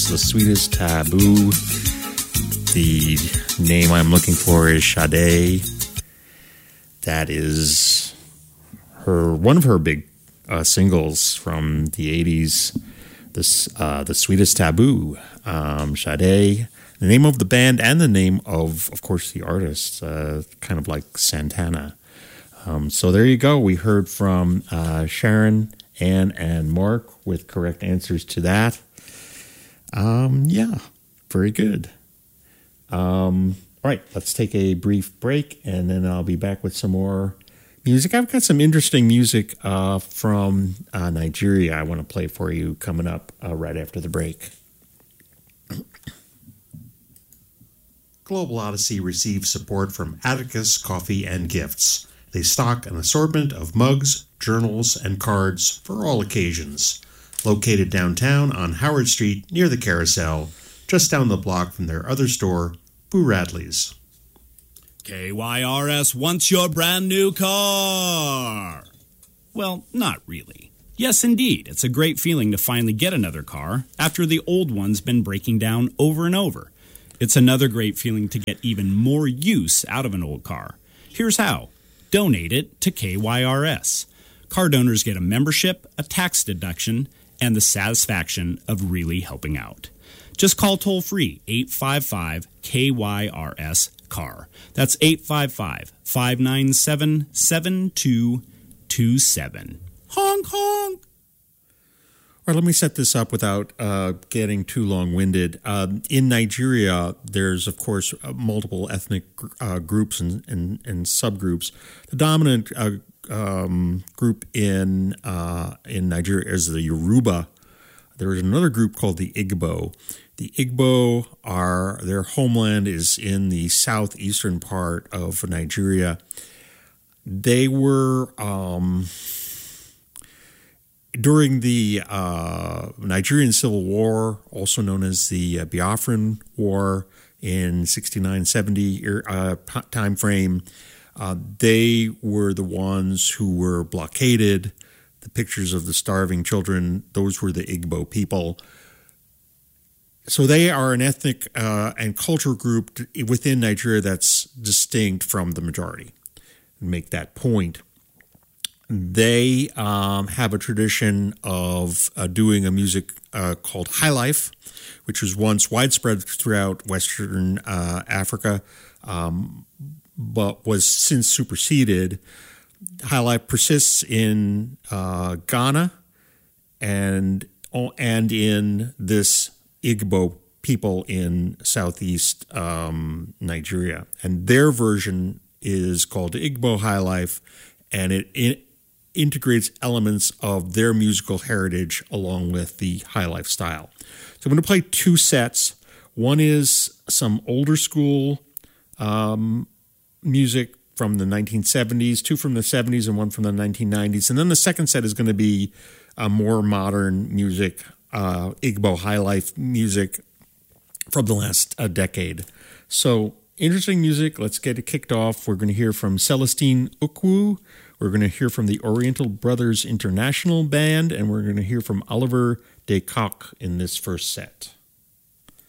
was The Sweetest Taboo. The name I'm looking for is Sade. That is one of her big singles from the 80s. The Sweetest Taboo. Sade. The name of the band and the name of course, the artist. Kind of like Santana. So there you go. We heard from Sharon, Anne, and Mark with correct answers to that. Yeah, very good. All right, let's take a brief break, and then I'll be back with some more music. I've got some interesting music from Nigeria I want to play for you coming up right after the break. Global Odyssey receives support from Atticus Coffee and Gifts. They stock an assortment of mugs, journals, and cards for all occasions. Located downtown on Howard Street near the Carousel, just down the block from their other store, Boo Radley's. KYRS wants your brand new car. Well, not really. Yes, indeed, it's a great feeling to finally get another car after the old one's been breaking down over and over. It's another great feeling to get even more use out of an old car. Here's how. Donate it to KYRS. Car donors get a membership, a tax deduction, and the satisfaction of really helping out. Just call toll-free 855-KYRS-CAR. That's 855-597-7227. Honk, honk! All right, let me set this up without getting too long-winded. In Nigeria, there's, of course, multiple ethnic groups and subgroups. The dominant group in Nigeria is the Yoruba. There is another group called the Igbo. The Igbo their homeland is in the southeastern part of Nigeria. They were... during the Nigerian Civil War, also known as the Biafran War in 69-70 time frame, they were the ones who were blockaded. The pictures of the starving children, those were the Igbo people. So they are an ethnic and cultural group within Nigeria that's distinct from the majority. Make that point. They have a tradition of doing a music called high life, which was once widespread throughout Western Africa, but was since superseded. High life persists in Ghana and in this Igbo people in southeast Nigeria. And their version is called Igbo High Life, and it integrates elements of their musical heritage along with the high life style. So I'm going to play two sets. One is some older school music from the 1970s, two from the 70s and one from the 1990s. And then the second set is going to be more modern music, Igbo high life music from the last decade. So interesting music. Let's get it kicked off. We're going to hear from Celestine Ukwu. We're going to hear from the Oriental Brothers International Band, and we're going to hear from Oliver de Kock in this first set.